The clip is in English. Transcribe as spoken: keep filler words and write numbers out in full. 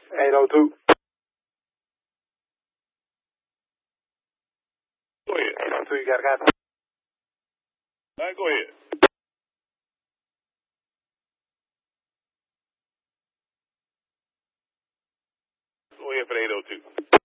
eight oh two. Go ahead. eight oh two, you got a copy? All right, go ahead. Go ahead for the eight oh two.